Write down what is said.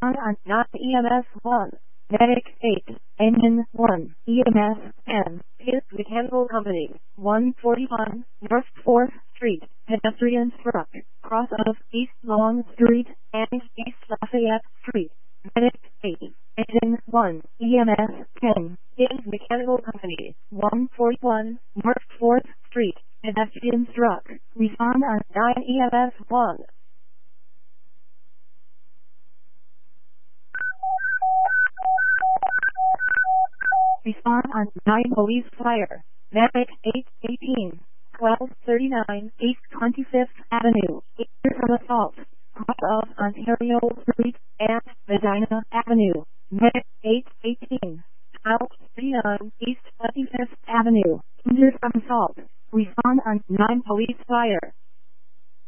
Respond on 9 EMS 1. Medic 8. Engine 1. EMS 10. His Mechanical Company. 141 North 4th Street. Pedestrian struck. Cross of East Long Street and East Lafayette Street. Medic 8. Engine 1. EMS 10. His Mechanical Company. 141 North 4th Street. Pedestrian struck. Respond on 9 EMS 1. Respond on 9 Police Fire. Medic 818. 1239 East 25th Avenue. Injured from assault. Cross of Ontario Street and Medina Avenue. Medic 818. 1239 East 25th Avenue. Injured from assault. Respond on 9 Police Fire.